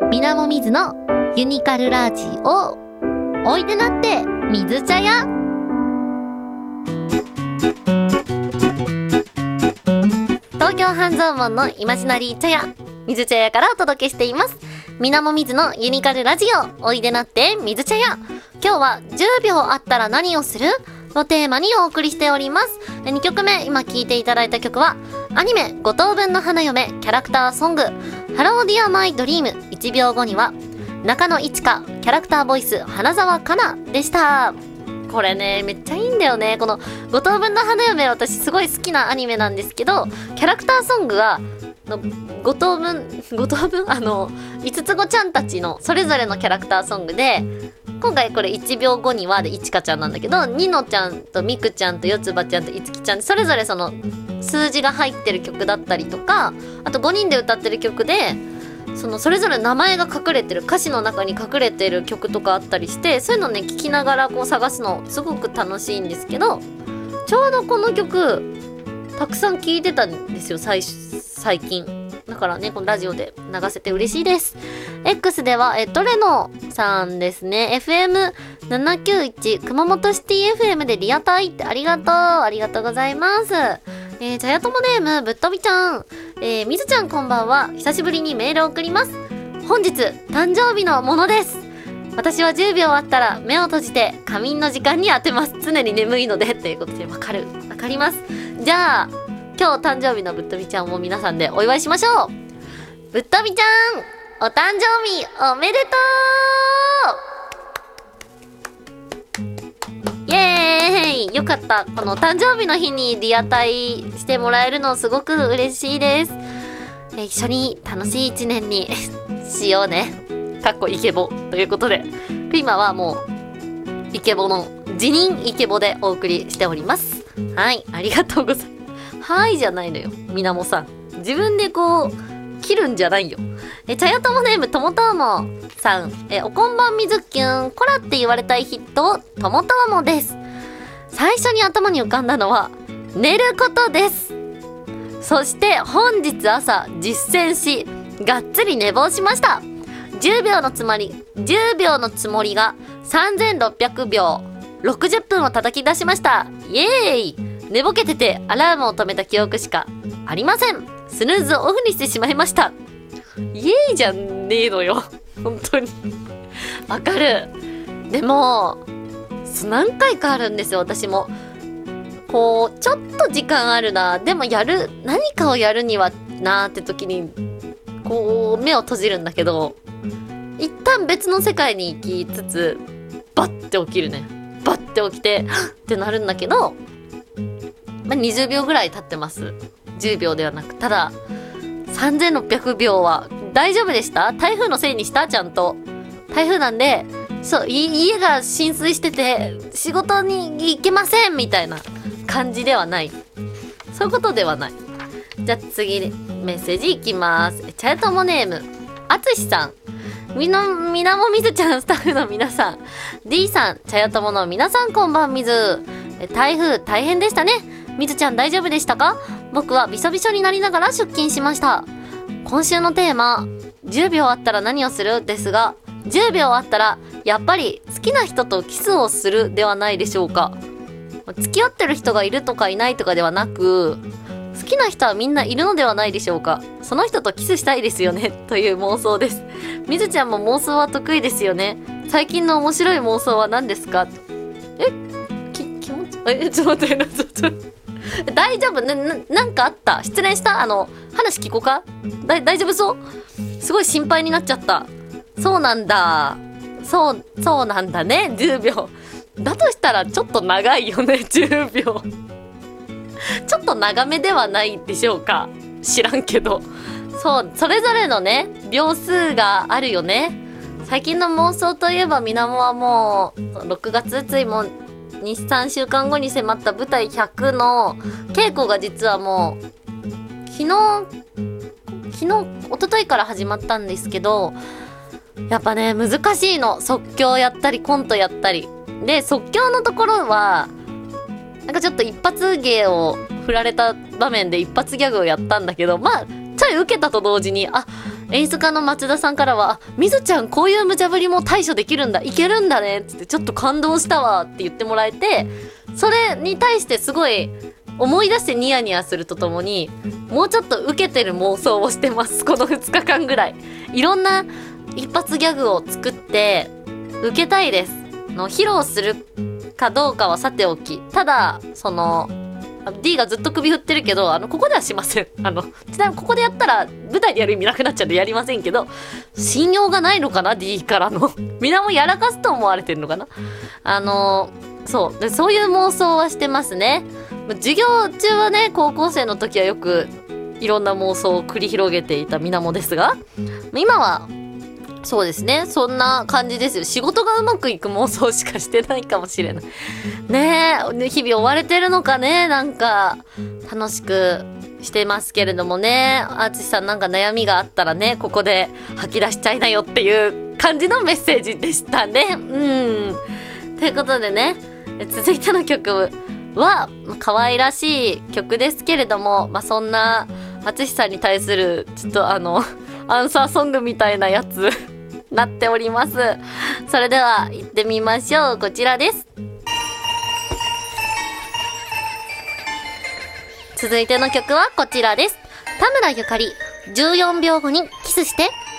みなもみずのユニカルラジオ。おいでなって水茶屋。東京半蔵門のイマジナリー茶屋、水茶屋からお届けしています。みなもみずのユニカルラジオ、おいでなって水茶屋。今日は10秒あったら何をするのテーマにお送りしております。2曲目、今聴いていただいた曲はアニメ五等分の花嫁キャラクターソングハローディアマイドリーム。1秒後には中野いちかキャラクターボイス花澤香菜でした。これね、めっちゃいいんだよね。この五等分の花嫁、私すごい好きなアニメなんですけど、キャラクターソングは五等分五つ子ちゃんたちのそれぞれのキャラクターソングで、今回これ1秒後にはでいちかちゃんなんだけど、ニノちゃんとミクちゃんとよつばちゃんといつきちゃん、それぞれその数字が入ってる曲だったりとか、あと5人で歌ってる曲でそれぞれ名前が隠れてる、歌詞の中に隠れてる曲とかあったりして、そういうのね聞きながらこう探すのすごく楽しいんですけど、ちょうどこの曲たくさん聴いてたんですよ、最近。だからね、このラジオで流せて嬉しいです。 X ではトレノさんですね、 FM791 熊本シティ FM でリアタイってありがとうございます。茶屋友ネームぶっとびちゃん、みずちゃんこんばんは。久しぶりにメールを送ります。本日誕生日のものです。私は10秒あったら目を閉じて仮眠の時間に当てます。常に眠いのでということで、わかります。じゃあ今日誕生日のぶっとびちゃんを皆さんでお祝いしましょう。ぶっとびちゃん、お誕生日おめでとう。イエーイ、よかった。この誕生日の日にリアタイしてもらえるのすごく嬉しいです。一緒に楽しい一年にしようね。かっこイケボということで、今はもうイケボの辞任イケボでお送りしております。はい、ありがとうございます。はいじゃないのよ、みなもさん。自分でこう切るんじゃないよ。茶屋友ネームともともさん、おこんばんみずきゅん、コラって言われたいヒットともともです。最初に頭に浮かんだのは寝ることです。そして本日朝実践しがっつり寝坊しました。10秒のつもりが3600秒60分を叩き出しました。イエーイ。寝ぼけててアラームを止めた記憶しかありません。スヌーズをオフにしてしまいました。イエーイじゃねえのよ本当にわかる。でも何回かあるんですよ、私も。こうちょっと時間あるな、でも何かをやるにはなーって時にこう目を閉じるんだけど、一旦別の世界に行きつつバッて起きるね。バッて起きてってなるんだけど、20秒ぐらい経ってます。10秒ではなく。ただ3600秒は大丈夫でした？台風のせいにした？ちゃんと台風なんで、そう、家が浸水してて仕事に行けませんみたいな感じではない。そういうことではない。じゃあ次メッセージいきます。茶屋友ネームあつしさん、みなもみずちゃん、スタッフの皆さん、 D さん、茶屋友の皆さんこんばんみず。台風大変でしたね。みずちゃん大丈夫でしたか？僕はびしょびしょになりながら出勤しました。今週のテーマ10秒あったら何をするですが、10秒あったらやっぱり好きな人とキスをするではないでしょうか。付き合ってる人がいるとかいないとかではなく、好きな人はみんないるのではないでしょうか。その人とキスしたいですよねという妄想です。みずちゃんも妄想は得意ですよね。最近の面白い妄想は何ですか？気持ちちょっと待って、大丈夫？なんかあった？失恋した？話聞こうか？大丈夫そう？すごい心配になっちゃった。そうなんだ。そうなんだね。10秒。だとしたらちょっと長いよね、10秒。ちょっと長めではないでしょうか。知らんけど。そう、それぞれのね、秒数があるよね。最近の妄想といえば、みなもはもう、6月ついも2、3週間後に迫った舞台100の稽古が実はもう、昨日、一昨日から始まったんですけど、やっぱね、難しいの。即興やったり、コントやったり。で、即興のところは、なんかちょっと一発芸を振られた場面で一発ギャグをやったんだけど、まあ、ちょい受けたと同時に、 演出家の松田さんからは、みずちゃんこういう無茶ぶりも対処できるんだ、いけるんだねってちょっと感動したわって言ってもらえて、それに対してすごい思い出してニヤニヤするとともに、もうちょっと受けてる妄想をしてます。この2日間ぐらいいろんな一発ギャグを作って受けたいです。披露するかどうかはさておき、ただD がずっと首振ってるけど、ここではしません。ちなみにここでやったら舞台でやる意味なくなっちゃうんでやりませんけど、信用がないのかな D からのみんなもやらかすと思われてるのかな。そういう妄想はしてますね。授業中はね、高校生の時はよくいろんな妄想を繰り広げていた水面ですが、今はそうですね、そんな感じですよ。仕事がうまくいく妄想しかしてないかもしれないね。日々追われてるのかね。なんか楽しくしてますけれどもね。あつしさん、なんか悩みがあったらね、ここで吐き出しちゃいなよっていう感じのメッセージでしたね。ということでね、続いての曲は可愛らしい曲ですけれども、そんなあつしさんに対するちょっとアンサーソングみたいなやつなっております。それでは行ってみましょう。こちらです。続いての曲はこちらです。田村ゆかり、14秒後にキスして。